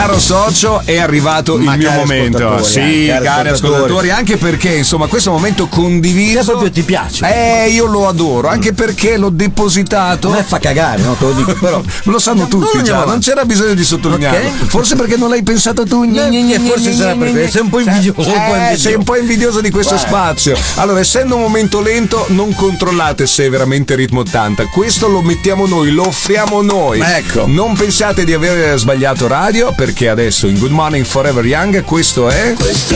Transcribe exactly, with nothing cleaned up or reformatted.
Caro socio, è arrivato Ma il mio momento. Sì, cari cari ascoltatori, anche perché insomma questo momento condiviso. Che proprio ti piace. Eh, io lo adoro, anche perché l'ho depositato. A me fa cagare, no? Te lo dico, però. Lo sanno tutti non già, avanti. non c'era bisogno di sottolinearlo. Ok. Forse perché non l'hai pensato tu. Gne, gne, gne, forse sarà per questo. Sei un po' invidioso. un po' Eh, invidioso. sei un po' invidioso di questo Vai. spazio. Allora, essendo un momento lento, non controllate se è veramente ritmo ottanta. Questo lo mettiamo noi, lo offriamo noi. Ecco. Non pensiate di aver sbagliato radio, perché adesso in Good Morning Forever Young questo è. Questo